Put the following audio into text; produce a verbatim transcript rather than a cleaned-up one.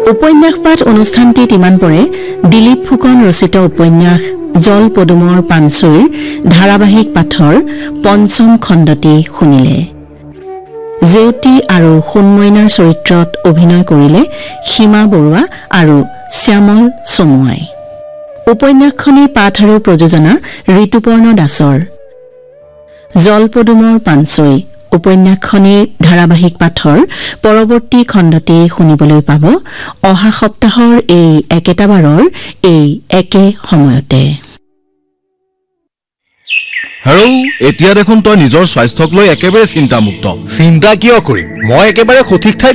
উপন্যাস পাঠ অনুষ্ঠানটিত ইমান পৰে দিলীপ ফুকন ৰচিত উপন্যাস জল পদুমৰ পানচৈৰ ধাৰাবাহিক পাঠৰ পঞ্চম খণ্ডটি শুনিলে। জেউতি আৰু সোণমইনাৰ চৰিত্ৰত অভিনয় কৰিলে সীমা বৰুৱা আৰু শ্যামল চমুৱাই। উপন্যাসখনিৰ পাঠ আৰু প্ৰযোজনা ঋতুপৰ্ণ দাসৰ। জল পদুমৰ পানচৈ উপন্যাসখনিৰ ধাৰাবাহিক পাঠৰ পৰৱৰ্তী খণ্ডটি শুনিবলৈ পাব অহা সপ্তাহৰ এই একেটা বাৰৰ এই একে সময়তে। হেৰৌ, এতিয়া দেখোন তই নিজৰ স্বাস্থ্যক লৈ একেবাৰে চিন্তামুক্ত। চিন্তা কিয় কৰিম? মই একেবাৰে সঠিক ঠাইত